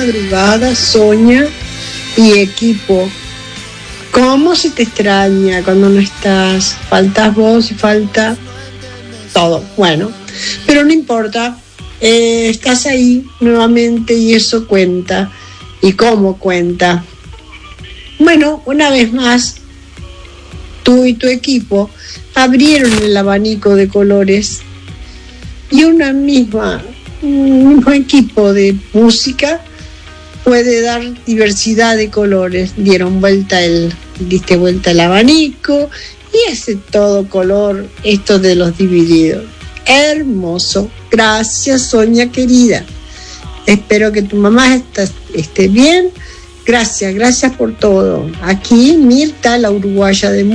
madrugada, Sonia y equipo. ¿Cómo se te extraña cuando no estás? Faltas vos y falta todo. Bueno, pero no importa. Estás ahí nuevamente y eso cuenta. ¿Y cómo cuenta? Bueno, una vez más, tú y tu equipo abrieron el abanico de colores y un mismo equipo de música puede dar diversidad de colores. Diste vuelta el abanico y ese todo color, esto de los divididos. Hermoso. Gracias, Sonia querida. Espero que tu mamá esté bien. Gracias por todo. Aquí Mirta, la uruguaya de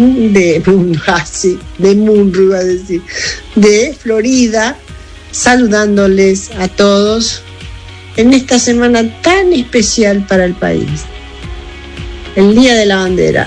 Florida, saludándoles a todos en esta semana tan especial para el país, el Día de la Bandera.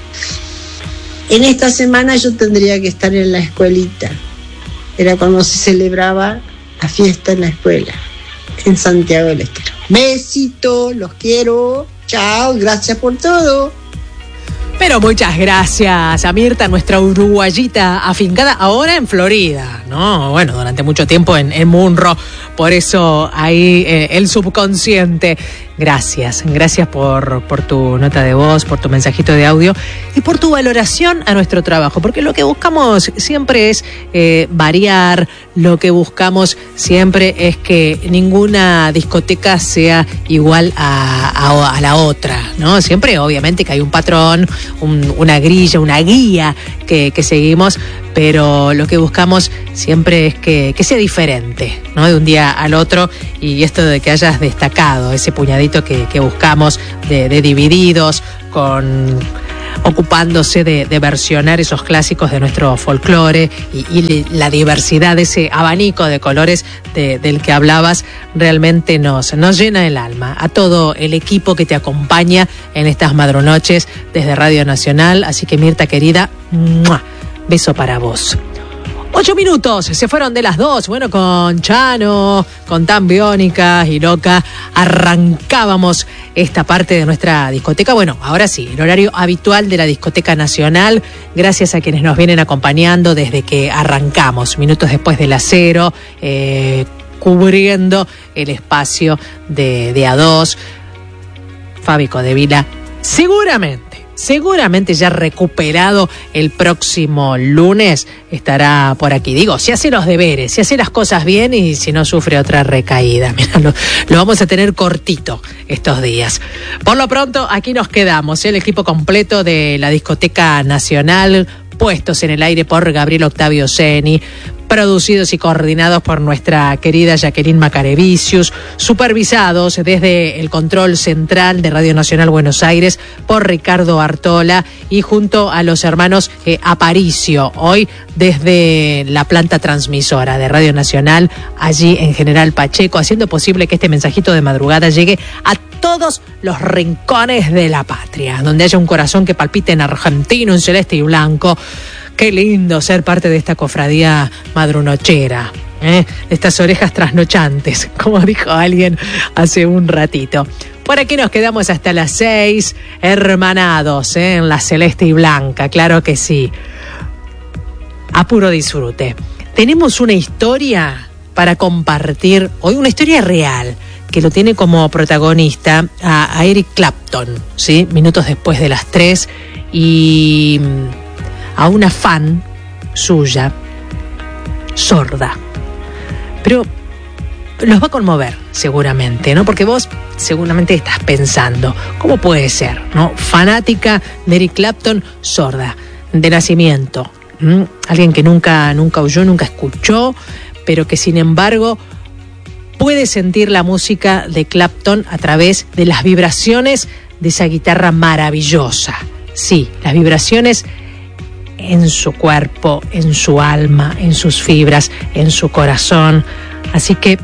En esta semana yo tendría que estar en la escuelita. Era cuando se celebraba la fiesta en la escuela, en Santiago del Estero. Besito, los quiero. Chao, gracias por todo. Pero muchas gracias a Mirta, nuestra uruguayita afincada ahora en Florida, ¿no? Bueno, durante mucho tiempo en Munro, por eso ahí el subconsciente. Gracias por tu nota de voz, por tu mensajito de audio y por tu valoración a nuestro trabajo, porque lo que buscamos siempre es variar, lo que buscamos siempre es que ninguna discoteca sea igual a la otra, ¿no? Siempre obviamente que hay un patrón, una grilla, una guía que seguimos, pero lo que buscamos siempre es que sea diferente, ¿no? De un día al otro, y esto de que hayas destacado ese puñadito que buscamos de divididos, ocupándose de versionar esos clásicos de nuestro folclore y la diversidad de ese abanico de colores del que hablabas, realmente nos llena el alma. A todo el equipo que te acompaña en estas madrunoches desde Radio Nacional. Así que, Mirta querida, ¡mua!, beso para vos. 8 minutos, se fueron de las 2. Bueno, con Chano, con Tan Biónica y Loca, arrancábamos esta parte de nuestra discoteca. Bueno, ahora sí, el horario habitual de la Discoteca Nacional. Gracias a quienes nos vienen acompañando desde que arrancamos, minutos después de las 0, cubriendo el espacio de A2. Fabi Codevila, seguramente ya recuperado el próximo lunes estará por aquí. Digo, si hace los deberes, si hace las cosas bien y si no sufre otra recaída. Mirá, lo vamos a tener cortito estos días. Por lo pronto, aquí nos quedamos, el equipo completo de la Discoteca Nacional, puestos en el aire por Gabriel Octavio Seni, producidos y coordinados por nuestra querida Jacqueline Macarevicius, supervisados desde el control central de Radio Nacional Buenos Aires por Ricardo Artola y junto a los hermanos Aparicio, hoy desde la planta transmisora de Radio Nacional, allí en General Pacheco, haciendo posible que este mensajito de madrugada llegue a todos los rincones de la patria, donde haya un corazón que palpite en argentino, en celeste y blanco. Qué lindo ser parte de esta cofradía madrunochera, de estas orejas trasnochantes, como dijo alguien hace un ratito. Por aquí nos quedamos hasta las 6, hermanados, en la celeste y blanca, claro que sí. A puro disfrute. Tenemos una historia para compartir hoy, una historia real, que lo tiene como protagonista a Eric Clapton, ¿sí? Minutos después de las 3, y a una fan suya, sorda. Pero los va a conmover seguramente, ¿no? Porque vos seguramente estás pensando, ¿cómo puede ser, no? Fanática de Eric Clapton, sorda, de nacimiento. Alguien que nunca oyó, nunca escuchó, pero que sin embargo puede sentir la música de Clapton a través de las vibraciones de esa guitarra maravillosa. Sí, las vibraciones en su cuerpo, en su alma, en sus fibras, en su corazón. Así que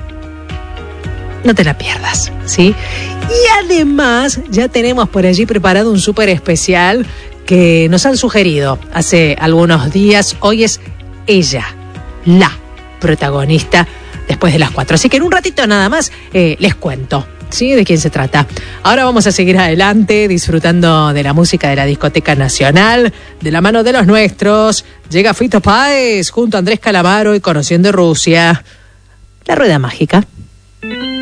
no te la pierdas, ¿sí? Y además ya tenemos por allí preparado un súper especial que nos han sugerido hace algunos días. Hoy es ella, la protagonista, después de las 4. Así que en un ratito nada más les cuento. ¿sí? ¿De quién se trata? Ahora vamos a seguir adelante disfrutando de la música de la Discoteca Nacional, de la mano de los nuestros. Llega Fito Páez junto a Andrés Calamaro y Conociendo Rusia. La rueda mágica.